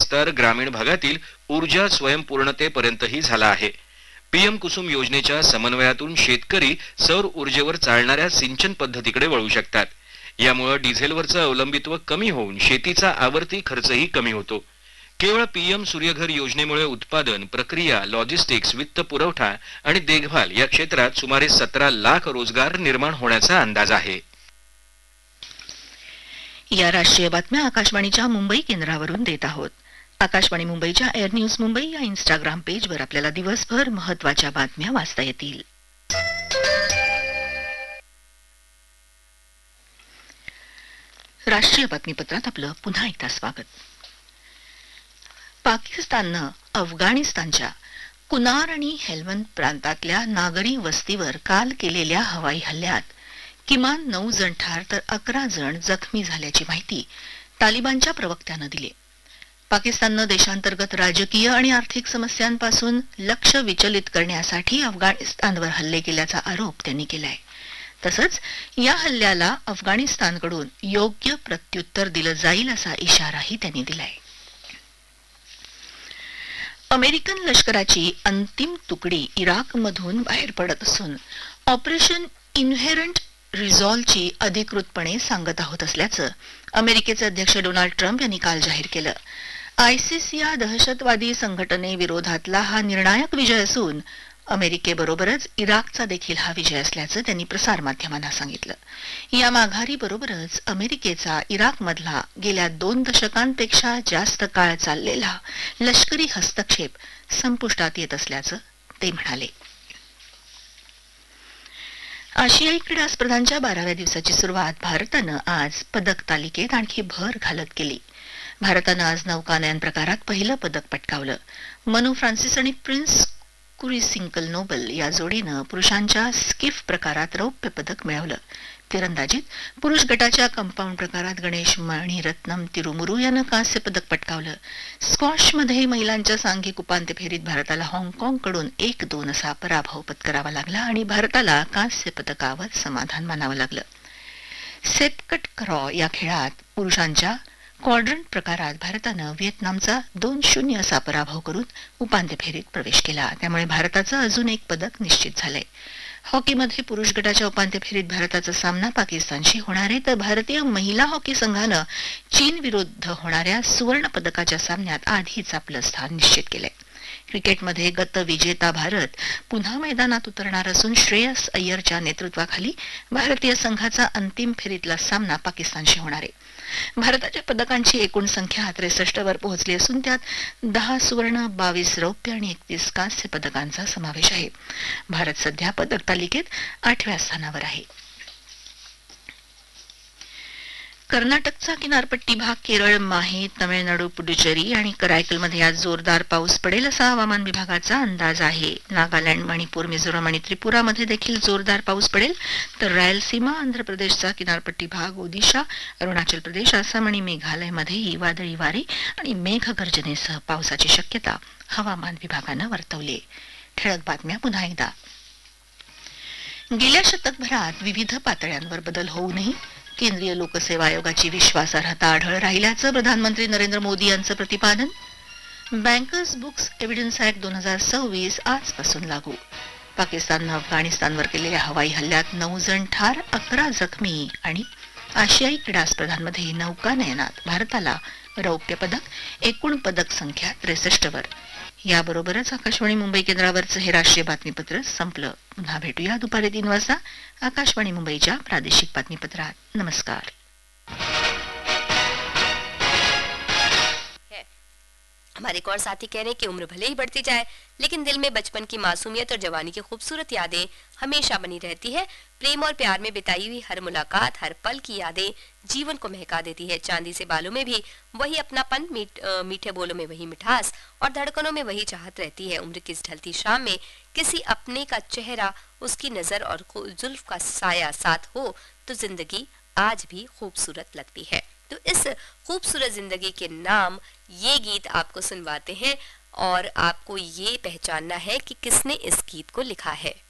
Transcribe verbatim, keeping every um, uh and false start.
विस्तार ग्रामीण भागातील ऊर्जा स्वयंपूर्णतेपर्यंतही झाला आहे. पीएम कुसुम योजनेच्या समन्वयातून शेतकरी सौर ऊर्जेवर चालणाऱ्या सिंचन पद्धतीकडे वळू शकतात. यामुळे डिझेलवरचं अवलंबित्व कमी होऊन शेतीचा आवर्ती खर्चही कमी होतो. केवळ पीएम सूर्यघर योजनेमुळे उत्पादन, प्रक्रिया, लॉजिस्टिक्स, वित्त पुरवठा आणि देखभाल या क्षेत्रात सुमारे सतरा लाख रोजगार निर्माण होण्याचा अंदाज आहे. या राष्ट्रीय बातम्या आकाशवाणीच्या मुंबई केंद्रावरून देत आहोत. आकाशवाणी मुंबईच्या एअर न्यूज मुंबई या इंस्टाग्राम पेजवर आपल्याला दिवसभर महत्त्वाच्या बातम्या वाचता येतील. राष्ट्रीय बातमीपत्रात आपलं पुन्हा एकदा स्वागत. पाकिस्ताननं अफगाणिस्तानच्या कुनार आणि हेल्मंद प्रांतातल्या नागरी वस्तीवर काल केलेल्या हवाई हल्ल्यात किमान नऊ जण ठार तर अकरा जण जखमी झाल्याची माहिती तालिबानच्या प्रवक्त्यानं दिली. पाकिस्ताननं देशांतर्गत राजकीय आणि आर्थिक समस्यांपासून लक्ष विचलित करण्यासाठी अफगाणिस्तानवर हल्ले केल्याचा आरोप त्यांनी केलाय. तसंच या हल्ल्याला अफगाणिस्तानकडून योग्य प्रत्युत्तर दिलं जाईल असा इशाराही त्यांनी दिलाय. अमेरिकन लष्कराची अंतिम तुकडी इराकमधून बाहेर पडत असून ऑपरेशन इन्हेरंट रिझॉल्वची अधिकृतपणे सांगता होत असल्याचं अमेरिकेचे अध्यक्ष डोनाल्ड ट्रम्प यांनी काल जाहीर केलं. आयसिस या दहशतवादी संघटनेविरोधातला हा निर्णायक विजय असून अमेरिकेबरोबरच इराकचा देखील हा विजय असल्याचं त्यांनी प्रसारमाध्यमांना सांगितलं. या माघारीबरोबरच अमेरिकेचा इराकमधला गेल्या दोन दशकांपेक्षा जास्त काळ चाललेला लष्करी हस्तक्षेप संपुष्टात येत असल्याचं ते म्हणाले. आशियाई क्रीडा स्पर्धांच्या बाराव्या दिवसाची सुरुवात भारतानं आज पदक तालिकेत आणखी भर घालत केली. भारतानं आज नौकानयन प्रकारात पहिलं पदक पटकावलं. मनु फ्रान्सिस आणि प्रिन्स कुरिसिंकल नोबल या जोडीनं पुरुषांच्या स्किफ प्रकारात रौप्य पदक मिळवलं. तिरंदाजीत पुरुष गटाच्या कंपाऊंड प्रकारात गणेश मणिरत्नम तिरुमुरू यानं कांस्य पदक पटकावलं. स्क्वॉशमध्ये महिलांच्या सांघिक उपांत्य फेरीत भारताला हाँगकाँगकडून एक दोन असा पराभव पत्करावा लागला आणि भारताला कांस्य पदकावर समाधान मानावं लागलं. सेपकट क्रॉ या खेळात पुरुषांच्या क्वाड्रंट प्रकारात भारतानं व्हिएतनामचा दोन शून्य असा पराभव करून उपांत्य फेरीत प्रवेश केला. त्यामुळे भारताचं अजून एक पदक निश्चित झालंय. हॉकीमध्ये पुरुष गटाच्या उपांत्य फेरीत भारताचा सामना पाकिस्तानशी होणार आहे तर भारतीय महिला हॉकी संघानं चीन विरुद्ध होणाऱ्या सुवर्ण पदकाच्या सामन्यात आधीच आपलं स्थान निश्चित केलंय. क्रिकेटमध्ये गतविजेता भारत पुन्हा मैदानात उतरणार असून श्रेयस अय्यरच्या नेतृत्वाखाली भारतीय संघाचा अंतिम फेरीतला सामना पाकिस्तानशी होणार आहे. भारताच्या पदकांची एकूण संख्या त्रेसष्ट वर पोहोचली असून त्यात दहा सुवर्ण, बावीस रौप्य आणि एकतीस कांस्य पदकांचा समावेश आहे. भारत सध्या पदक तालिकेत आठव्या स्थानावर आहे. कर्नाटकचा किनारपट्टी भाग, केरळ, माहे, तमिळनाडू, पुडुचेरी आणि करायकलमध्ये आज जोरदार पाऊस पडेल असा हवामान विभागाचा अंदाज आहे. नागालँड, मणिपूर, मिझोराम आणि त्रिपुरामध्ये देखील जोरदार पाऊस पडेल तर रायलसीमा, आंध्र प्रदेशचा किनारपट्टी भाग, ओदिशा, अरुणाचल प्रदेश, आसाम आणि मेघालयमध्येही वादळी वारे आणि मेघगर्जनेसह पावसाची शक्यता हवामान विभागानं वर्तवली. ठळक बातम्या पुन्हा एकदा. गेल्या शतकभरात विविध पातळ्यांवर बदल होऊनही केंद्रीय लोकसेवा आयोगाची विश्वासार्हता आढळ राहिल्याचं प्रधानमंत्री नरेंद्र मोदी यांचं प्रतिपादन. बँकर्स बुक्स एव्हिडन्स ऍक्ट दोन हजार सव्वीस आजपासून लागू. पाकिस्ताननं अफगाणिस्तानवर केलेल्या हवाई हल्ल्यात नऊ जण ठार, अकरा जखमी. आणि आशियाई क्रीडा स्पर्धांमध्ये नौकानयनात भारताला रौप्य पदक, एकूण पदक संख्या त्रेसष्ट वर. याबरोबरच आकाशवाणी मुंबई केंद्रावरचं हे राष्ट्रीय बातमीपत्र संपलं. पुन्हा भेटूया दुपारी तीन वाजता आकाशवाणी मुंबईच्या प्रादेशिक बातमीपत्रात. नमस्कार. हमारे एक और साथी कह रहे हैं कि उम्र भले ही बढ़ती जाए लेकिन दिल में बचपन की मासूमियत और जवानी की खूबसूरत यादें हमेशा बनी रहती है. प्रेम और प्यार में बिताई हुई हर मुलाकात, हर पल की यादें जीवन को महका देती है. चांदी से बालों में भी वही अपनापन, मीठ, मीठे बोलों में वही मिठास और धड़कनों में वही चाहत रहती है. उम्र की इस ढलती शाम में किसी अपने का चेहरा, उसकी नजर और जुल्फ का साया साथ हो तो जिंदगी आज भी खूबसूरत लगती है. तो इस खूबसूरत जिंदगी के नाम ये गीत आपको सुनवाते हैं और आपको ये पहचानना है कि किसने इस गीत को लिखा है.